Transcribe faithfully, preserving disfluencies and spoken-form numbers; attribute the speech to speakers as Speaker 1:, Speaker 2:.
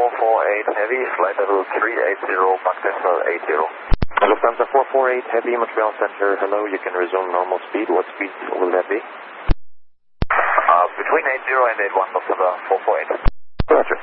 Speaker 1: four four eight Heavy, flight level three eight zero, Mach Decimal eight zero. Lufthansa four four eight Heavy, Montreal Center, hello, you can resume normal speed. What speed will that be? Uh, between eight zero and eight one, Lufthansa four four eight.